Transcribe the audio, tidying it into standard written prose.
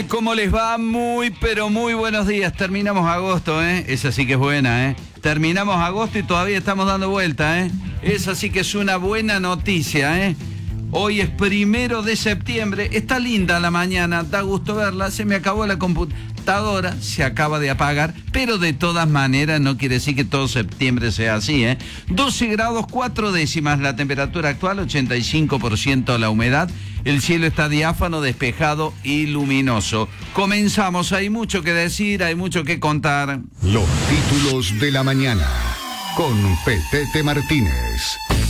¿Cómo les va? Muy, pero muy buenos días. Terminamos agosto, ¿eh? Esa sí que es buena, ¿eh? Terminamos agosto y todavía estamos dando vuelta, ¿eh? Esa sí que es una buena noticia, ¿eh? Hoy es 1 de septiembre. Está linda la mañana, da gusto verla. Se me acabó la computadora, se acaba de apagar, pero de todas maneras no quiere decir que todo septiembre sea así, ¿eh? 12 grados 4 décimas la temperatura actual, 85% la humedad. El cielo está diáfano, despejado y luminoso. Comenzamos, hay mucho que decir, hay mucho que contar. Los títulos de la mañana con Petete Martínez.